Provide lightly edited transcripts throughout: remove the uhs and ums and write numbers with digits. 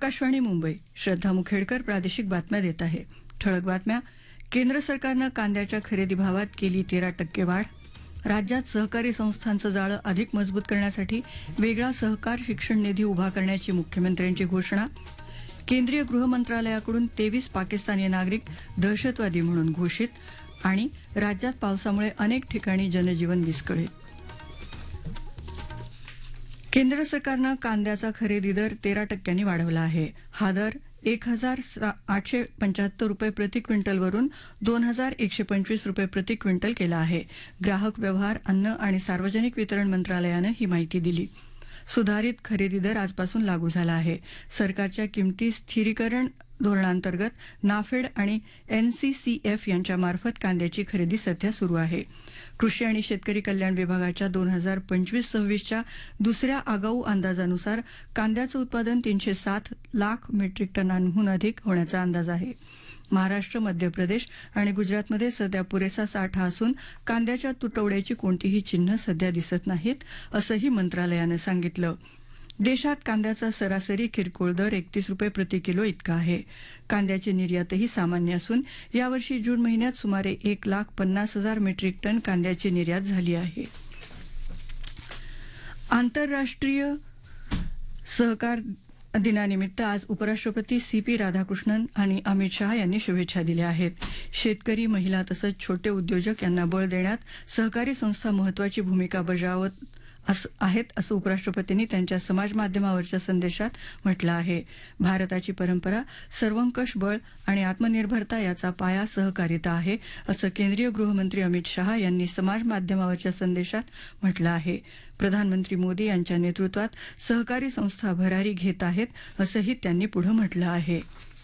आकाशवाणी मुंबई. श्रद्धा मुखेडकर प्रादेशिक बातम्या देत आहे. ठळक बातम्या. केंद्र सरकारनं कांद्याच्या खरेदी भावात केली 13% वाढ. राज्यात सहकारी संस्थांचं जाळं अधिक मजबूत करण्यासाठी वेगळा सहकार शिक्षण निधी उभा करण्याची मुख्यमंत्र्यांची घोषणा. केंद्रीय गृह मंत्रालयाकडून 23 पाकिस्तानी नागरिक दहशतवादी म्हणून घोषित. आणि राज्यात पावसामुळे अनेक ठिकाणी जनजीवन विस्कळीत. केंद्र सरकारनं कांद्याचा खरेदी दर 13% वाढवला आहे. हा दर 1,875 रुपये प्रति क्विंटलवरून 2,125 रुपये प्रति क्विंटल केला आहे. ग्राहक व्यवहार, अन्न आणि सार्वजनिक वितरण मंत्रालयानं ही माहिती दिली. सुधारित खरेदी दर आजपासून लागू झाला आहे. सरकारच्या किमती स्थिरीकरण धोरणांतर्गत नाफेड आणि NCCF यांच्यामार्फत कांद्याची खरेदी सध्या सुरू आहे. कृषी आणि शेतकरी कल्याण विभागाच्या 2025-26च्या दुसऱ्या आगाऊ अंदाजानुसार कांद्याचं उत्पादन 307 लाख मेट्रिक टनांहून अधिक होण्याचा अंदाज आहे. महाराष्ट्र, मध्य प्रदेश आणि गुजरातमध्ये सध्या पुरेसा साठा असून कांद्याच्या तुटवड्याची कोणतीही चिन्ह सध्या दिसत नाहीत, असंही मंत्रालयानं सांगितलं. देशात कांद्याचा सरासरी किरकोळ दर 31 रुपये प्रति किलो इतका आहे. कांद्याची निर्यातही सामान्य असून यावर्षी जून महिन्यात सुमारे 1,50,000 मेट्रिक टन कांद्याची निर्यात झाली आहे. आंतरराष्ट्रीय सहकार दिनानिमित्त आज उपराष्ट्रपती CP राधाकृष्णन आणि अमित शहा यांनी शुभेच्छा दिल्या आहेत. शेतकरी, महिला तसंच छोटे उद्योजक यांना बळ देण्यात सहकारी संस्था महत्वाची भूमिका बजावत आहेत असं उपराष्ट्रपतींनी त्यांच्या समाज माध्यमावरच्या संदेशात म्हटलं आहे. भारताची परंपरा सर्वंकष बळ आणि आत्मनिर्भरता याचा पाया सहकारिता आहे असं केंद्रीय गृहमंत्री अमित शहा यांनी समाज माध्यमावरच्या संदेशात म्हटलं आहे. प्रधानमंत्री मोदी यांच्या नेतृत्वात सहकारी संस्था भरारी घेत आहेत असंही त्यांनी पुढे म्हटलं आहे.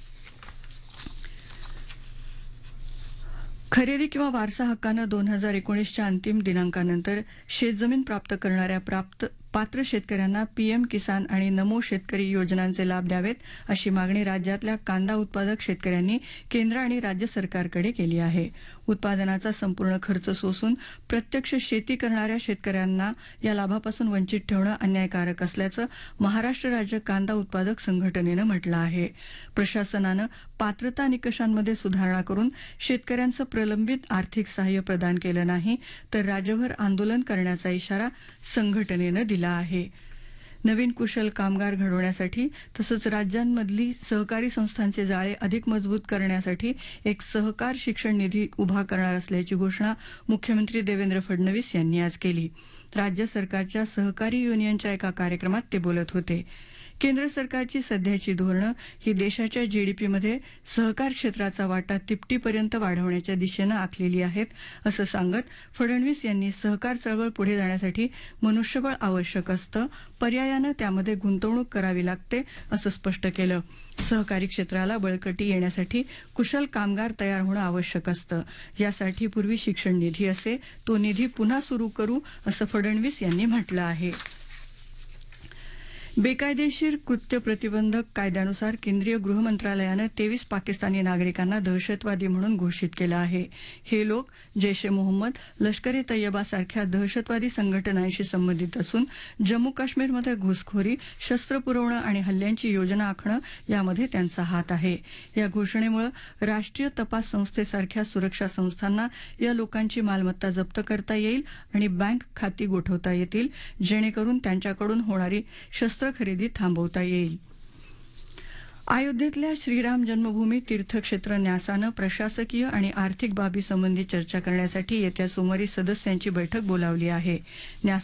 खरेदी किंवा वारसा हक्कानं 2019च्या अंतिम दिनांकानंतर शेतजमीन प्राप्त करणाऱ्या पात्र शेतकऱ्यांना PM किसान आणि नमो शेतकरी योजनांचे लाभ द्यावेत अशी मागणी राज्यातल्या कांदा उत्पादक शेतकऱ्यांनी केंद्र आणि राज्य सरकारकडे केली आहे. उत्पादनाचा संपूर्ण खर्च सोसून प्रत्यक्ष शेती करणाऱ्या शेतकऱ्यांना या लाभापासून वंचित ठेवणं अन्यायकारक असल्याचं महाराष्ट्र राज्य कांदा उत्पादक संघटनेनं म्हटलं आहे. प्रशासनानं पात्रता निकषांमध्ये सुधारणा करून शेतकऱ्यांचं प्रलंबित आर्थिक सहाय्य प्रदान केलं नाही तर राज्यभर आंदोलन करण्याचा इशारा संघटनेनं दिला आहे. नवीन कुशल कामगार घडवण्यासाठी तसंच राज्यांमधली सहकारी संस्थांचे जाळे अधिक मजबूत करण्यासाठी एक सहकार शिक्षण निधी उभा करणार असल्याची घोषणा मुख्यमंत्री देवेंद्र फडणवीस यांनी आज केली. राज्य सरकारच्या सहकारी युनियनच्या एका कार्यक्रमात ते बोलत होते. केंद्र सरकारची सध्याची धोरणं ही देशाच्या GDPमध्ये सहकार क्षेत्राचा वाटा तिपटीपर्यंत वाढवण्याच्या दिशेनं आखलेली आहेत असं सांगत फडणवीस यांनी सहकार चळवळ पुढे जाण्यासाठी मनुष्यबळ आवश्यक असतं, पर्यायानं त्यामध्ये गुंतवणूक करावी लागते असं स्पष्ट केलं. सहकारी क्षेत्राला बळकटी येण्यासाठी कुशल कामगार तयार होणं आवश्यक असतं. यासाठी पूर्वी शिक्षण निधी असे, तो निधी पुन्हा सुरू करू असं फडणवीस यांनी म्हटलं आहे. बेकायदेशीर कृत्य प्रतिबंधक कायद्यानुसार केंद्रीय गृह मंत्रालयानं 23 पाकिस्तानी नागरिकांना दहशतवादी म्हणून घोषित केलं आहे. हे लोक जैश-ए-मोहम्मद, लष्कर-ए-तय्यबा सारख्या दहशतवादी संघटनांशी संबंधित असून जम्मू काश्मीरमध्ये घुसखोरी, शस्त्र पुरवणं आणि हल्ल्यांची योजना आखणं यामध्ये त्यांचा हात आहे. या घोषणेमुळे राष्ट्रीय तपास संस्थेसारख्या सुरक्षा संस्थांना या लोकांची मालमत्ता जप्त करता येईल आणि बँक खाती गोठवता येतील, जेणेकरून त्यांच्याकडून होणारी शस्त्र खरेदी थांबवता येईल. अयोध्येतल्या श्रीराम जन्मभूमी तीर्थक्षेत्र न्यासानं प्रशासकीय आणि आर्थिक बाबी संबंधी चर्चा करण्यासाठी येत्या सोमवारी सदस्यांची बैठक बोलावली आहे. न्यास